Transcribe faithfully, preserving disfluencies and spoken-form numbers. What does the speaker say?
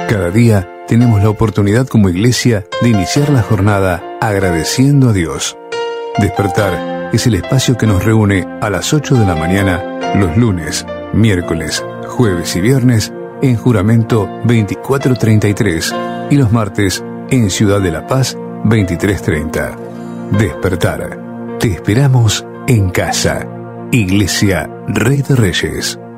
Cada día tenemos la oportunidad como iglesia de iniciar la jornada agradeciendo a Dios. Despertar es el espacio que nos reúne a las ocho de la mañana los lunes, miércoles, jueves y viernes en Juramento veinticuatro treinta y tres y los martes en Ciudad de la Paz veintitrés treinta. Despertar. Te esperamos en casa. Iglesia Rey de Reyes.